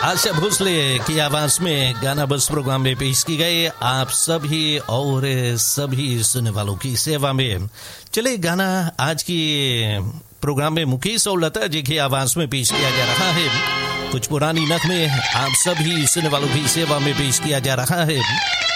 आशा भोसले की आवाज में गाना बस प्रोग्राम में पेश की गई आप सभी और सभी सुनने वालों की सेवा में। चले गाना आज की प्रोग्राम में मुकेश और लता जी की आवाज में पेश किया जा रहा है। कुछ पुरानी नगमे आप सभी सुनने वालों की सेवा में पेश किया जा रहा है।